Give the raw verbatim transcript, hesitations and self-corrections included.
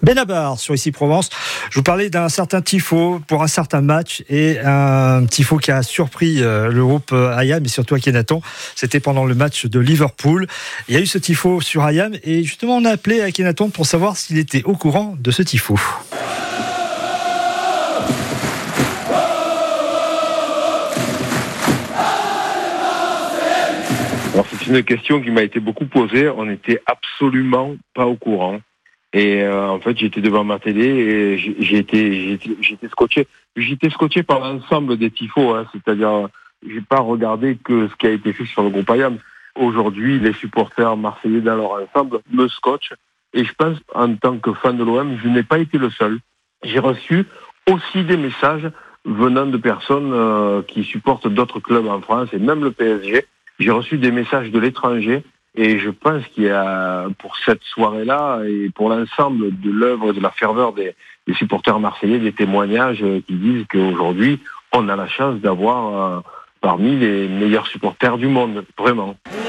Benabar sur Ici Provence. Je vous parlais d'un certain tifo pour un certain match et un tifo qui a surpris le groupe Ayam et surtout Akhenaton. C'était pendant le match de Liverpool. Il y a eu ce tifo sur Ayam et justement on a appelé Akhenaton pour savoir s'il était au courant de ce tifo. Alors c'est une question qui m'a été beaucoup posée. On n'était absolument pas au courant. Et euh, en fait, j'étais devant ma télé et j'ai, j'ai été, j'ai été, j'étais scotché. J'étais scotché par l'ensemble des tifos, hein, c'est-à-dire, j'ai pas regardé que ce qui a été fait sur le groupe Ayam. Aujourd'hui, les supporters marseillais dans leur ensemble me scotchent. Et je pense, en tant que fan de l'O M, je n'ai pas été le seul. J'ai reçu aussi des messages venant de personnes euh, qui supportent d'autres clubs en France et même le P S G. J'ai reçu des messages de l'étranger. Et je pense qu'il y a, pour cette soirée-là, et pour l'ensemble de l'œuvre et de la ferveur des, des supporters marseillais, des témoignages qui disent qu'aujourd'hui, on a la chance d'avoir euh, parmi les meilleurs supporters du monde, vraiment.